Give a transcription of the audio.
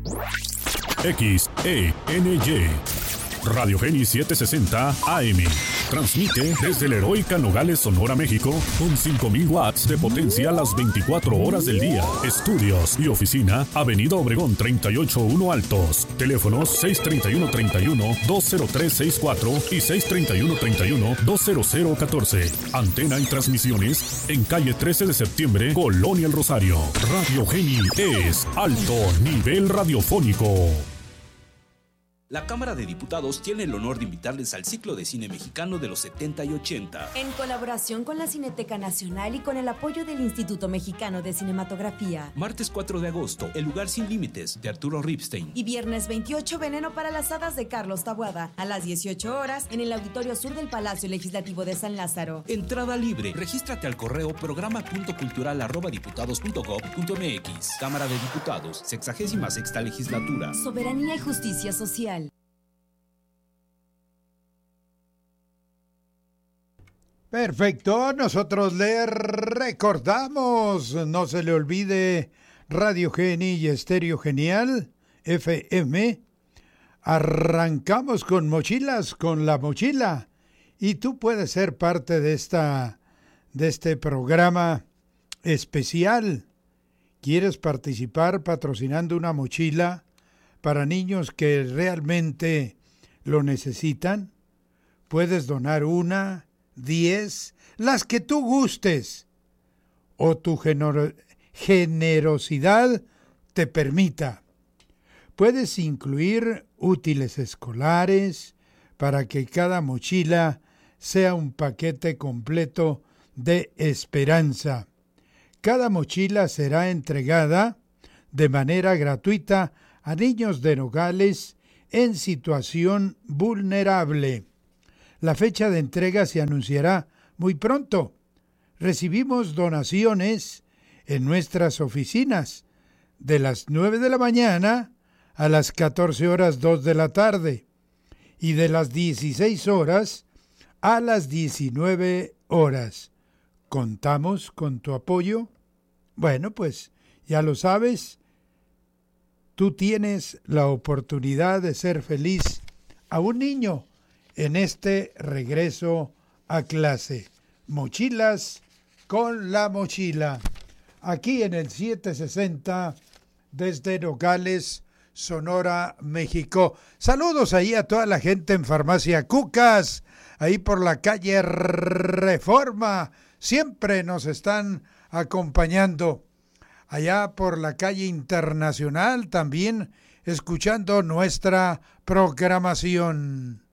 XENY Radio Geni 760 AM. Transmite desde la heroica Nogales, Sonora, México, con 5,000 watts de potencia a las 24 horas del día. Estudios y oficina, Avenida Obregón 381 Altos. Teléfonos 631-31-20364 y 631-31-20014. Antena y transmisiones en calle 13 de septiembre, Colonia El Rosario. Radio Geni es alto nivel radiofónico. La Cámara de Diputados tiene el honor de invitarles al ciclo de cine mexicano de los 70 y 80. En colaboración con la Cineteca Nacional y con el apoyo del Instituto Mexicano de Cinematografía. Martes 4 de agosto, El lugar sin límites, de Arturo Ripstein. Y viernes 28, Veneno para las hadas, de Carlos Taboada. A las 18 horas, en el Auditorio Sur del Palacio Legislativo de San Lázaro. Entrada libre. Regístrate al correo programa.cultural@diputados.gov.mx. Cámara de Diputados, 66ª Legislatura. Soberanía y justicia social. Perfecto, nosotros le recordamos, no se le olvide Radio Geni y Estéreo Genial, FM. Arrancamos con Mochilas, con la mochila, y tú puedes ser parte de este programa especial. ¿Quieres participar patrocinando una mochila para niños que realmente lo necesitan? Puedes donar 1, 10, las que tú gustes, o tu generosidad te permita. Puedes incluir útiles escolares para que cada mochila sea un paquete completo de esperanza. Cada mochila será entregada de manera gratuita a niños de Nogales en situación vulnerable. La fecha de entrega se anunciará muy pronto. Recibimos donaciones en nuestras oficinas de las 9 de la mañana a las 14 horas 2 de la tarde y de las 16 horas a las 19 horas. ¿Contamos con tu apoyo? Bueno, pues ya lo sabes. Tú tienes la oportunidad de ser feliz a un niño en este regreso a clase. Mochilas con la mochila. Aquí en el 760 desde Nogales, Sonora, México. Saludos ahí a toda la gente en Farmacia Cucas, ahí por la calle Reforma. Siempre nos están acompañando. Allá por la calle Internacional también escuchando nuestra programación.